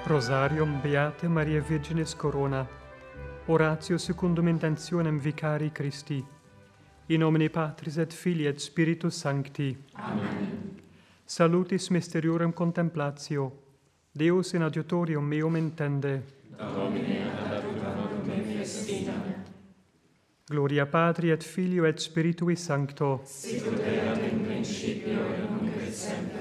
Rosarium Beate Maria Virginis Corona, oratio secundum intentionem vicari Christi, in nomine Patris et Filii et Spiritus Sancti. Amen. Salutis mysteriorem contemplatio, Deus in adiutorium meum intende. Domine ad adiutorium me festina. Gloria Patri et Filio et Spiritui Sancto. Sicut erat in principio et nunc et semper